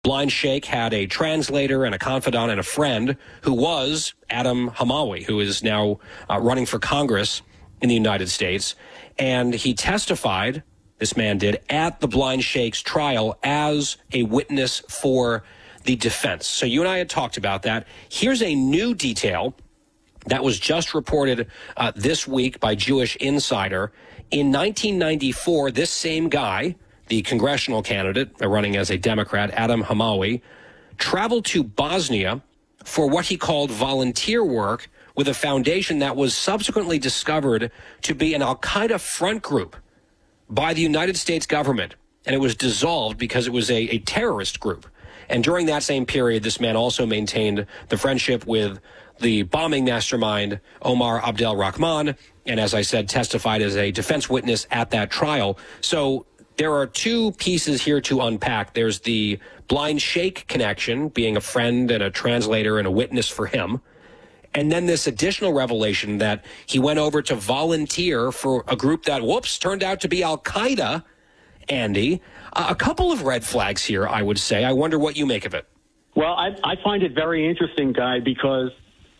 Blind Sheikh had a translator and a confidant and a friend who was Adam Hamawi, who is now running for Congress in the United States. And he testified, this man did, at the Blind Sheikh's trial as a witness for the defense. So you and I had talked about that. Here's a new detail that was just reported this week by Jewish Insider. In 1994, this same guy, the congressional candidate running as a Democrat, Adam Hamawi, traveled to Bosnia for what he called volunteer work with a foundation that was subsequently discovered to be an al-Qaeda front group by the United States government. And it was dissolved because it was a terrorist group. And during that same period, this man also maintained the friendship with the bombing mastermind, Omar Abdel Rahman, and as I said, testified as a defense witness at that trial. So there are two pieces here to unpack. There's the Blind Sheikh connection, being a friend and a translator and a witness for him. And then this additional revelation that he went over to volunteer for a group that, turned out to be Al-Qaeda, Andy. A couple of red flags here, I would say. I wonder what you make of it. Well, I find it very interesting, Guy, because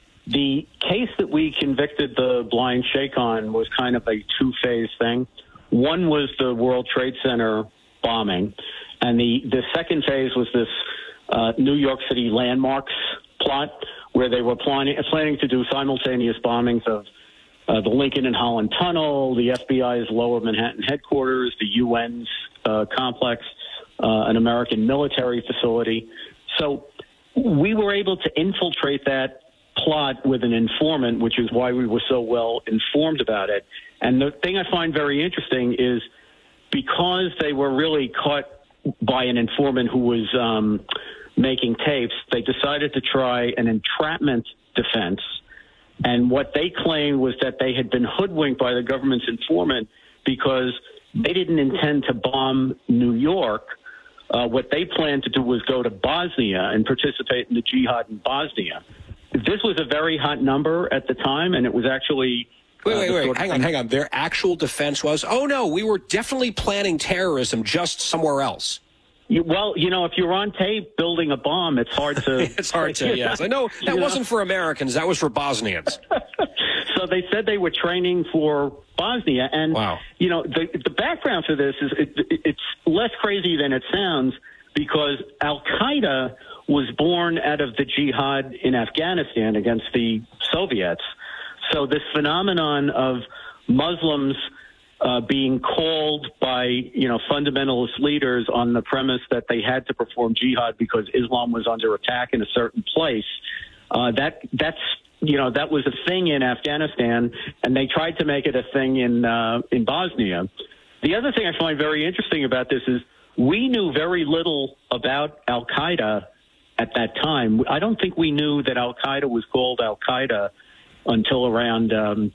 the case that we convicted the Blind Sheikh on was kind of a two-phase thing. One was the World Trade Center bombing, and the second phase was this New York City landmarks plot where they were planning to do simultaneous bombings of the Lincoln and Holland Tunnel, the FBI's Lower Manhattan headquarters, the UN's complex, an American military facility. So we were able to infiltrate that plot with an informant, which is why we were so well informed about it. And the thing I find very interesting is because they were really caught by an informant who was making tapes, they decided to try an entrapment defense. And what they claimed was that they had been hoodwinked by the government's informant because they didn't intend to bomb New York. What they planned to do was go to Bosnia and participate in the jihad in Bosnia. This was a very hot number at the time, and it was actually... Wait. Hang on. Their actual defense was, oh, no, we were definitely planning terrorism just somewhere else. Well, if you're on tape building a bomb, it's hard to... It's hard to, yes. I know that wasn't for Americans. That was for Bosnians. So they said they were training for Bosnia. And, wow. The background for this is it's less crazy than it sounds because Al-Qaeda was born out of the jihad in Afghanistan against the Soviets. So this phenomenon of Muslims being called by, fundamentalist leaders on the premise that they had to perform jihad because Islam was under attack in a certain place, that was a thing in Afghanistan, and they tried to make it a thing in Bosnia. The other thing I find very interesting about this is we knew very little about Al-Qaeda at that time. I don't think we knew that Al-Qaeda was called Al-Qaeda until around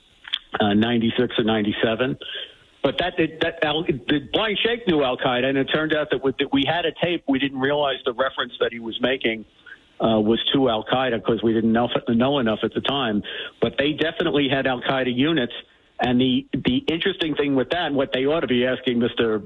96 or 97. But the Blind Sheikh knew Al-Qaeda, and it turned out that we had a tape. We didn't realize the reference that he was making was to Al-Qaeda because we didn't know enough at the time. But they definitely had Al-Qaeda units. And the interesting thing with that, and what they ought to be asking Dr.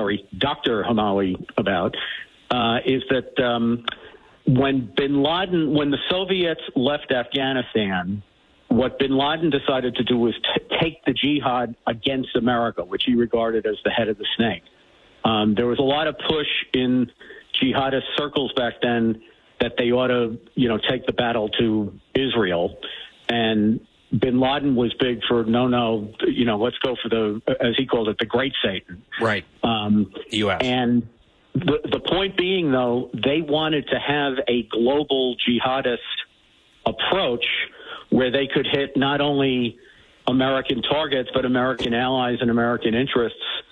Hamawi about, is that when the Soviets left Afghanistan, what bin Laden decided to do was take the jihad against America, which he regarded as the head of the snake. There was a lot of push in jihadist circles back then that they ought to, take the battle to Israel. And bin Laden was big for, let's go for the, as he called it, the Great Satan. Right. U.S. And the point being, though, they wanted to have a global jihadist approach where they could hit not only American targets, but American allies and American interests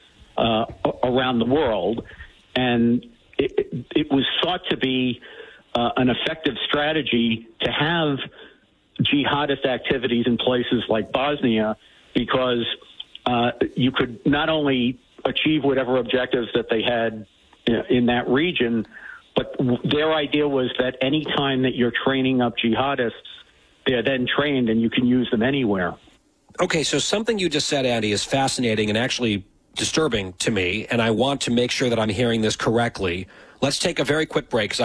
around the world. And it was thought to be an effective strategy to have jihadist activities in places like Bosnia because you could not only achieve whatever objectives that they had in that region, but their idea was that any time that you're training up jihadists, they're then trained and you can use them anywhere. Okay, so something you just said, Andy, is fascinating and actually disturbing to me, and I want to make sure that I'm hearing this correctly. Let's take a very quick break.